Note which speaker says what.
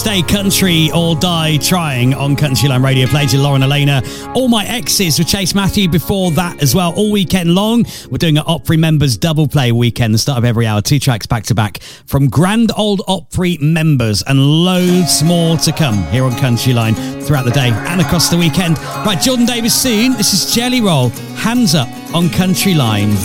Speaker 1: Stay country or die trying on Countryline Radio. Played to Lauren Elena. All My Exes with Chase Matthew before that as well. All weekend long, we're doing an Opry members double play weekend, the start of every hour. 2 tracks back to back from grand old Opry members, and loads more to come here on Countryline throughout the day and across the weekend. Right, Jordan Davis soon. This is Jelly Roll. Hands up on Countryline.